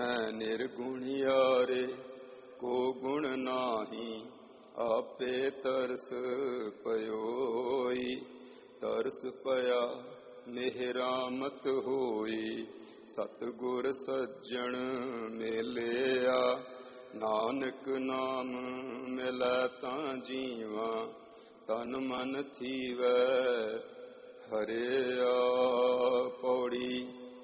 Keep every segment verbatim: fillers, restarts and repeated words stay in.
मैं निर्गुणियारे को गुण नाही, आपे तरस पयोई। तरस पया मेहरामत होई, सतगुर सज्जन मिलिया। नानक नाम मिलै तां जीवा, तन मन थीवै हरिया। पौड़ी।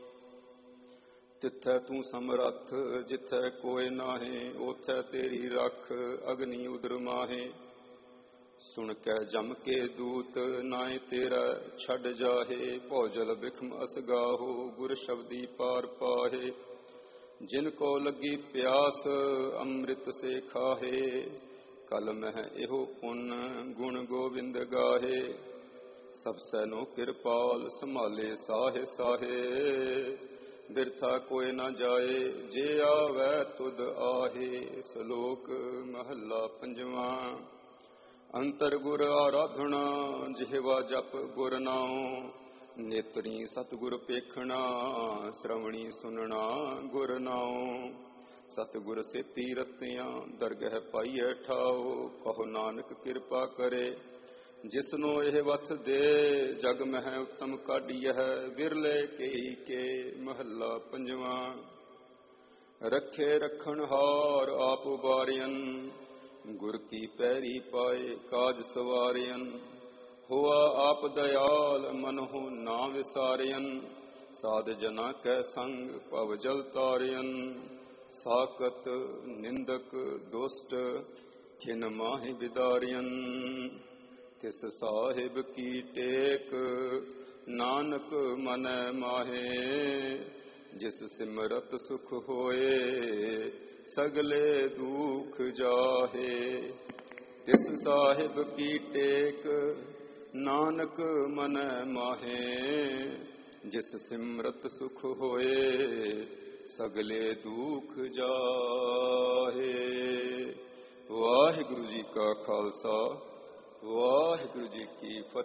तिथै तू समरथ जिथै कोय नाहे, ओथै तेरी रख अग्नि उदर माहे। सुन कै जम के दूत नाए तेरा छड़ जाहे, भौजल बिखम असगाहो गुर शब्दी पार पाहे। जिनको लगी प्यास अमृत से खाहे, कल मह एहो पुन गुण गोविंद गाहे। सब सैनो किरपाल संभाले साहे साहे, बिरथा कोय न जाए जे आवै तुद आहे। सलोक महला पंजवा। अंतर गुर आराधना जिहवा जप गुर नाओ, नेत्री सतगुर पेखना श्रवणी सुनना गुर नाओ। सतगुर सेती रतियां दरगह पाईए ठाओ, कहो नानक किरपा करे जिसनो एह वथ दे। जग मह उत्तम काढियह विरले केई के, महला पंजवा। रखे रखन हार आप उबारियन, गुर की पैरी पाए काज सवारियन। होआ आप दयाल मनहु ना विसारियन, साध जना कै संग पव जल तारियन। साकत निंदक दुष्ट खिन माहि बिदारियन, तिस साहिब की टेक नानक मन माहे। जिस सिमरत सुख होए सगले दुख जाहे। तिस साहिब की टेक नानक मन माहे, जिस सिमरत सुख होए सगले दुख जाहे। वाहिगुरु जी का खालसा, वाहिगुरु जी की फतेह।